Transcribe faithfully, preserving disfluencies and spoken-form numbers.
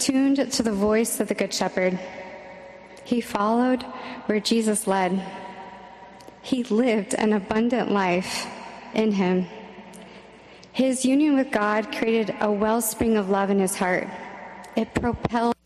tuned to the voice of the Good Shepherd. He followed where Jesus led. He lived an abundant life in him. His union with God created a wellspring of love in his heart. It propelled